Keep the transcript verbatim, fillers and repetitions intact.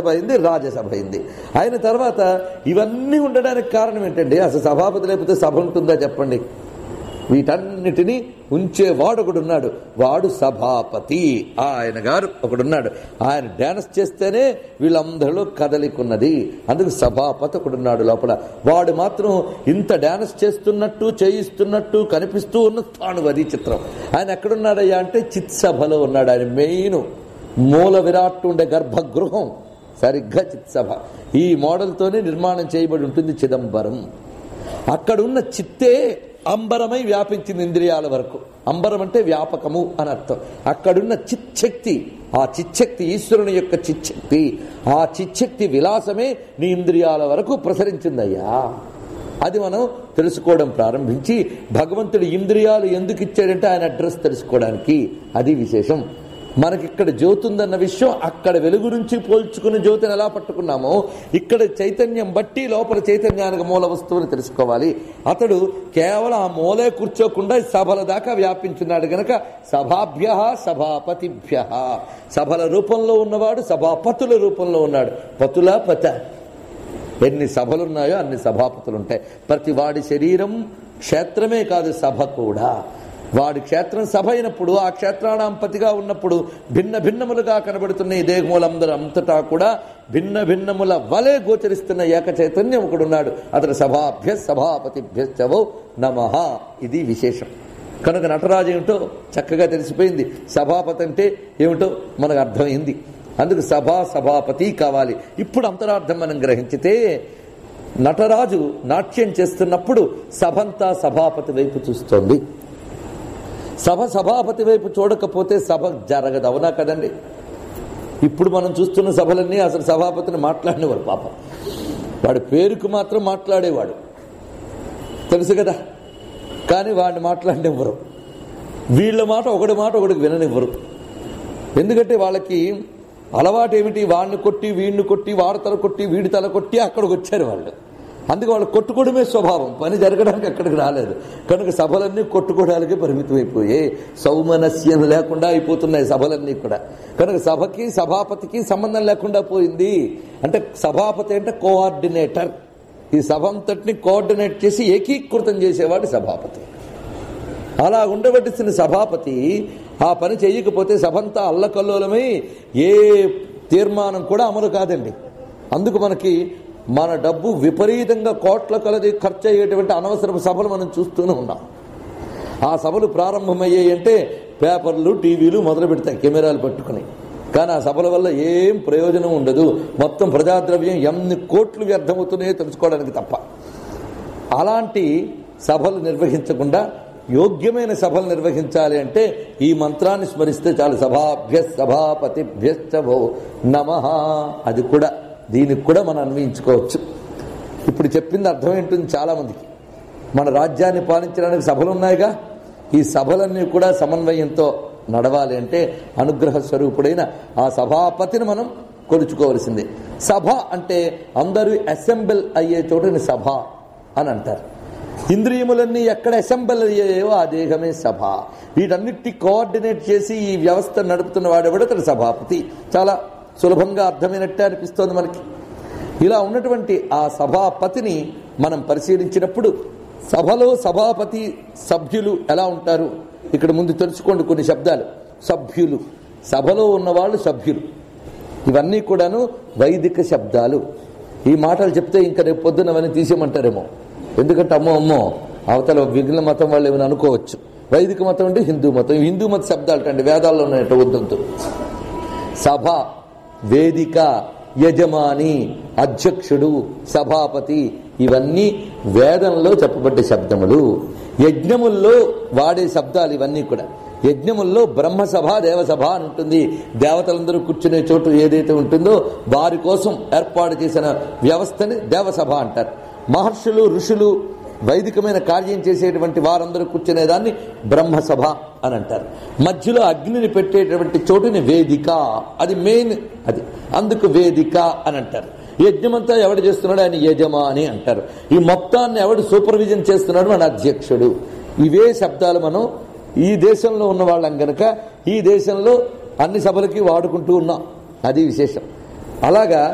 లోకసభ అయింది, రాజ్యసభ అయింది. అయిన తర్వాత ఇవన్నీ ఉండడానికి కారణం ఏంటండి? అసలు సభాపతి లేకపోతే సభ ఉంటుందా చెప్పండి? వీటన్నిటినీ ఉంచే వాడు ఒకడున్నాడు, వాడు సభాపతి. ఆయన గారు ఒకడున్నాడు. ఆయన డాన్స్ చేస్తేనే వీళ్ళందరిలో కదలికున్నది. అందుకు సభాపతి ఒకడున్నాడు లోపల. వాడు మాత్రం ఇంత డాన్స్ చేస్తున్నట్టు చేయిస్తున్నట్టు కనిపిస్తూ ఉన్న స్థాను. అది చిత్రం. ఆయన ఎక్కడున్నాడయ్యా అంటే చిత్సభలో ఉన్నాడు. ఆయన మెయిన్ మూల విరాట్ ఉండే గర్భగృహం సరిగ్గా చిత్సభ. ఈ మోడల్తోనే నిర్మాణం చేయబడి ఉంటుంది చిదంబరం. అక్కడున్న చిత్తే అంబరమై వ్యాపించింది ఇంద్రియాల వరకు. అంబరం అంటే వ్యాపకము అని అర్థం. అక్కడున్న చిచ్చక్తి, ఆ చిచ్చక్తి ఈశ్వరుని యొక్క చిచ్చక్తి, ఆ చిచ్చక్తి విలాసమే నీ ఇంద్రియాల వరకు ప్రసరించిందయ్యా. అది మనం తెలుసుకోవడం ప్రారంభించి భగవంతుడి ఇంద్రియాలు ఎందుకు ఇచ్చాడంటే ఆయన అడ్రస్ తెలుసుకోవడానికి. అది విశేషం. మనకిక్కడ జ్యోతి ఉందన్న విషయం అక్కడ వెలుగు నుంచి పోల్చుకుని జ్యోతిని ఎలా పట్టుకున్నామో ఇక్కడ చైతన్యం బట్టి లోపల చైతన్యానికి మూల వస్తువుని తెలుసుకోవాలి. అతడు కేవలం ఆ మూలే కూర్చోకుండా సభల దాకా వ్యాపించున్నాడు గనక సభాభ్య సభాపతిభ్య. సభల రూపంలో ఉన్నవాడు సభాపతుల రూపంలో ఉన్నాడు. పతుల పత ఎన్ని సభలున్నాయో అన్ని సభాపతులు ఉంటాయి. ప్రతి వాడి శరీరం క్షేత్రమే కాదు, సభ కూడా. వాడి క్షేత్రం సభ అయినప్పుడు ఆ క్షేత్రానాంపతిగా ఉన్నప్పుడు భిన్న భిన్నములుగా కనబడుతున్న ఈ దేహములందరూ అంతటా కూడా భిన్న భిన్నముల వలె గోచరిస్తున్న ఏక చైతన్యం ఒకడున్నాడు. అతడు సభాభ్య సభాపతిభ్యశ్చవో నమః. ఇది విశేషం. కనుక నటరాజు ఏమిటో చక్కగా తెలిసిపోయింది. సభాపతి అంటే ఏమిటో మనకు అర్థమైంది. అందుకు సభా సభాపతి కావాలి. ఇప్పుడు అంతరార్థం మనం గ్రహించితే నటరాజు నాట్యం చేస్తున్నప్పుడు సభంతా సభాపతి వైపు చూస్తోంది. సభ సభాపతి వైపు చూడకపోతే సభ జరగదు. అవునా కదండి? ఇప్పుడు మనం చూస్తున్న సభలన్నీ అసలు సభాపతిని మాట్లాడినవాడు. పాపం వాడి పేరుకు మాత్రం మాట్లాడేవాడు, తెలుసు కదా. కానీ వాడిని మాట్లాడినివ్వరు. వీళ్ళ మాట ఒకటి మాట ఒకటికి విననివ్వరు. ఎందుకంటే వాళ్ళకి అలవాటు ఏమిటి? వాడిని కొట్టి వీడిని కొట్టి వాడి తల కొట్టి వీడి తల కొట్టి అక్కడికి వచ్చారు వాళ్ళు. అందుకే వాళ్ళు కొట్టుకోవడమే స్వభావం. పని జరగడానికి అక్కడికి రాలేదు. కనుక సభలన్నీ కొట్టుకోవడానికి పరిమితం అయిపోయాయి. సౌమనస్యం లేకుండా అయిపోతున్నాయి సభలన్నీ కూడా. కనుక సభకి సభాపతికి సంబంధం లేకుండా పోయింది. అంటే సభాపతి అంటే కోఆర్డినేటర్. ఈ సభ అంతటిని కోఆర్డినేట్ చేసి ఏకీకృతం చేసేవాడు సభాపతి. అలా ఉండవలసిన సభాపతి ఆ పని చేయకపోతే సభంతా అల్లకల్లోలమై ఏ తీర్మానం కూడా అమలు కాదండి. అందుకు మనకి మన డబ్బు విపరీతంగా కోట్ల కొలది ఖర్చు అయ్యేటువంటి అనవసరపు సభలు మనం చూస్తూనే ఉన్నాం. ఆ సభలు ప్రారంభమయ్యాయి అంటే పేపర్లు టీవీలు మొదలు పెడతాయి కెమెరాలు పట్టుకుని. కానీ ఆ సభల వల్ల ఏం ప్రయోజనం ఉండదు. మొత్తం ప్రజాద్రవ్యం ఎన్ని కోట్లు వ్యర్థమవుతున్నాయో తెలుసుకోవడానికి తప్ప. అలాంటి సభలు నిర్వహించకుండా యోగ్యమైన సభలు నిర్వహించాలి అంటే ఈ మంత్రాన్ని స్మరిస్తే చాలు. సభాభ్య సభాపతిభ్యశ్చవో నమః. అది కూడా దీనికి కూడా మనం అన్వయించుకోవచ్చు. ఇప్పుడు చెప్పింది అర్థమేంటుంది చాలా మందికి. మన రాజ్యాన్ని పాలించడానికి సభలు ఉన్నాయిగా. ఈ సభలన్నీ కూడా సమన్వయంతో నడవాలి అంటే అనుగ్రహ స్వరూపుడైన ఆ సభాపతిని మనం కొలుచుకోవలసిందే. సభ అంటే అందరూ అసెంబ్ల్ అయ్యే చోటుని సభ అని అంటారు. ఇంద్రియములన్నీ ఎక్కడ అసెంబ్ల్ అయ్యాయో ఆ దేహమే సభ. వీటన్నిటి కోఆర్డినేట్ చేసి ఈ వ్యవస్థ నడుపుతున్న వాడెవడో అతడు సభాపతి. చాలా సులభంగా అర్థమైనట్టే అనిపిస్తోంది మనకి. ఇలా ఉన్నటువంటి ఆ సభాపతిని మనం పరిశీలించినప్పుడు సభలో సభాపతి సభ్యులు ఎలా ఉంటారు ఇక్కడ ముందు తెలుసుకోండి. కొన్ని శబ్దాలు. సభ్యులు, సభలో ఉన్నవాళ్ళు సభ్యులు, ఇవన్నీ కూడాను వైదిక శబ్దాలు. ఈ మాటలు చెప్తే ఇంకా రేపు పొద్దున అవన్నీ తీసేయమంటారేమో. ఎందుకంటే అమ్మో అమ్మో అవతల విఘ్న మతం వాళ్ళు ఏమైనా అనుకోవచ్చు. వైదిక మతం అంటే హిందూ మతం. హిందూ మత శబ్దాలు అంటే వేదాల్లో ఉన్నాయట. వద్దు. సభ, వేదిక, యజమాని, అధ్యక్షుడు, సభాపతి ఇవన్నీ వేదంలో చెప్పబడ్డ శబ్దములు. యజ్ఞముల్లో వాడే శబ్దాలు ఇవన్నీ కూడా. యజ్ఞముల్లో బ్రహ్మసభ, దేవసభ అని ఉంటుంది. దేవతలందరూ కూర్చునే చోటు ఏదైతే ఉంటుందో వారి కోసం ఏర్పాటు చేసిన వ్యవస్థని దేవసభ అంటారు. మహర్షులు, ఋషులు వైదికమైన కార్యం చేసేటువంటి వారందరూ కూర్చునేదాన్ని బ్రహ్మసభ అని అంటారు. మధ్యలో అగ్నిని పెట్టేటువంటి చోటుని వేదిక, అది మెయిన్. అది అందుకు వేదిక అని అంటారు. యజ్ఞమంతా ఎవడు చేస్తున్నాడు ఆయన యజమాని అంటారు. ఈ మొత్తాన్ని ఎవడు సూపర్విజన్ చేస్తున్నాడు మన అధ్యక్షుడు. ఇవే శబ్దాలు మనం ఈ దేశంలో ఉన్న వాళ్ళం గనక ఈ దేశంలో అన్ని సభలకి వాడుకుంటూ ఉన్నాం. అది విశేషం. అలాగా